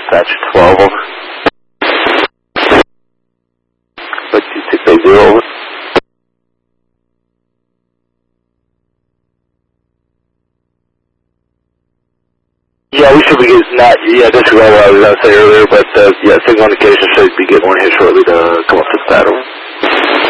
dispatch 12, over. What do you think they do, over? Yeah, we should be getting that. Yeah, disregard what I was going to say earlier, but yeah, signal indication should be getting one here shortly to come up to the pad, over.